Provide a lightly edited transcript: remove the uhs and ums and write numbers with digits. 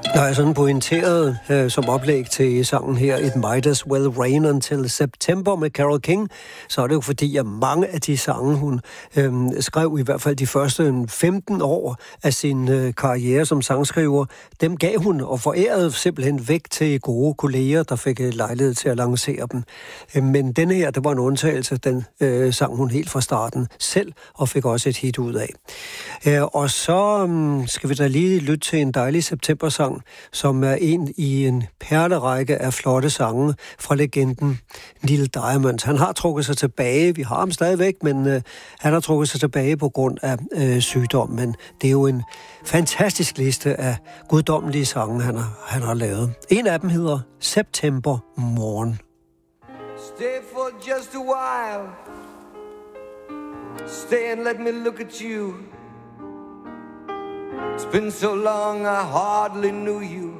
Når jeg sådan pointeret som oplæg til sangen her, It Might As Well Rain Until September med Carole King, så er det jo fordi, at mange af de sange, hun skrev i hvert fald de første 15 år af sin karriere som sangskriver, dem gav hun og forærede simpelthen væk til gode kolleger, der fik lejlighed til at lancere dem. Men denne her, det var en undtagelse, den sang hun helt fra starten selv, og fik også et hit ud af. Og så skal vi da lige lytte til en dejlig septembersang, som er en i en perlerække af flotte sange fra legenden Neil Diamond. Han har trukket sig tilbage. Vi har ham stadigvæk, men han har trukket sig tilbage på grund af sygdom. Men det er jo en fantastisk liste af guddommelige sange, han har lavet. En af dem hedder September Morgen. Stay for just a while. Stay and let me look at you. It's been so long I hardly knew you.